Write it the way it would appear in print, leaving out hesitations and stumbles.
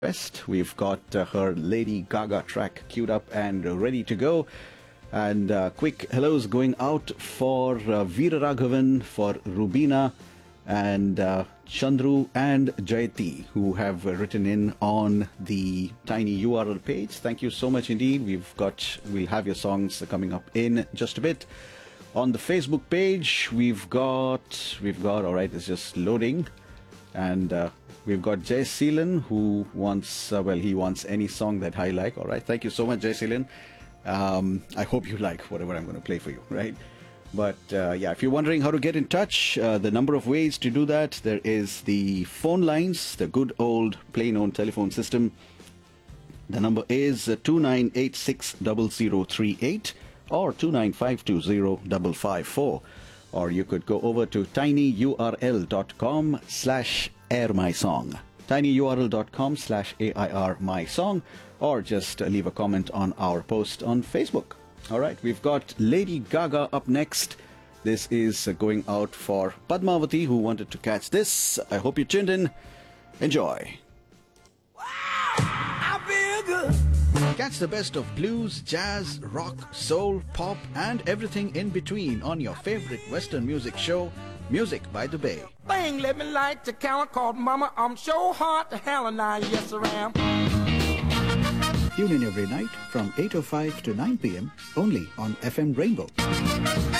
West. We've got her Lady Gaga track queued up and ready to go. And quick hellos going out for Veera Raghavan, for Rubina, and Chandru and Jayati, who have written in on the Tiny URL page. Thank you so much indeed. We'll have your songs coming up in just a bit. On the Facebook page, we've got, all right, it's just loading. And we've got Jay Seelan, who wants, he wants any song that I like. All right. Thank you so much, Jay Seelan. I hope you like whatever I'm going to play for you, right? But if you're wondering how to get in touch, the number of ways to do that, there is the phone lines, the good old plain old telephone system. The number is 29860038 or 295205554. Or you could go over to tinyurl.com/airmysong. tinyurl.com/airmysong, or just leave a comment on our post on Facebook. All right, we've got Lady Gaga up next. This is going out for Padmavati, who wanted to catch this. I hope you tuned in. Enjoy. I feel good. Catch the best of blues, jazz, rock, soul, pop, and everything in between on your favorite Western music show, Music by the Bay. Thing let me like to count called Mama. I'm so hard to hell and I yes I am. Tune in every night from 8:05 to 9 p.m. only on FM Rainbow.